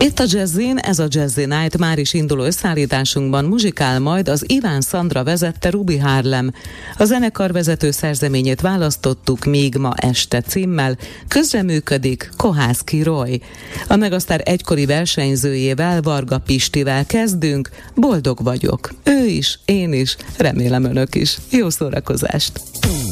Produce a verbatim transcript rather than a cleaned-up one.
Itt a Jazzin, ez a Jazzy Night már is induló összeállításunkban muzsikál majd az Iván Szandra vezette Ruby Harlem. A zenekar vezető szerzeményét választottuk Még ma este címmel, közreműködik Kohászki Roy. A Megasztár egykori versenyzőjével, Varga Pistivel kezdünk, boldog vagyok. Ő is, én is, remélem önök is. Jó szórakozást!